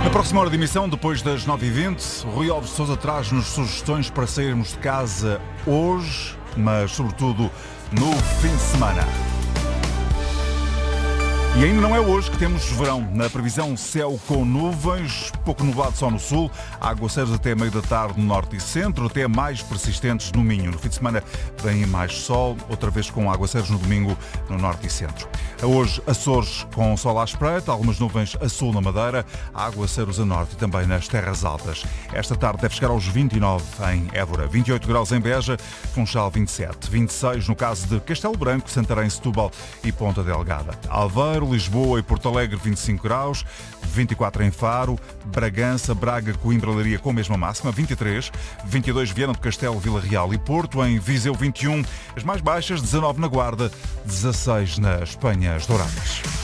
Na próxima hora de emissão, depois das 9h20, o Rui Alves de Sousa traz-nos sugestões para sairmos de casa hoje, mas sobretudo no fim de semana. E ainda não é hoje que temos verão. Na previsão, céu com nuvens, pouco nublado só no sul, aguaceiros até meio da tarde no norte e centro, até mais persistentes no Minho. No fim de semana vem mais sol, outra vez com aguaceiros no domingo no norte e centro. A hoje, Açores com sol à espreita, algumas nuvens a sul na Madeira, aguaceiros a norte e também nas terras altas. Esta tarde deve chegar aos 29 em Évora, 28 graus em Beja, Funchal 27, 26 no caso de Castelo Branco, Santarém, Setúbal e Ponta Delgada. Aveiro, Lisboa e Porto Alegre 25 graus, 24 em Faro, Bragança, Braga, Coimbra, Leiria com a mesma máxima, 23, 22 Viana do Castelo, Vila Real e Porto, em Viseu 21, as mais baixas 19 na Guarda, 16 nas Penhas Douradas.